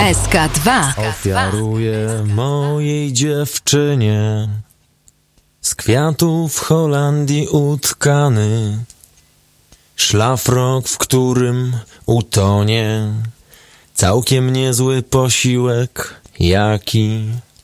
SK2 Ofiaruję mojej dziewczynie z kwiatów Holandii utkany szlafrok, w którym utonie całkiem niezły posiłek, jaki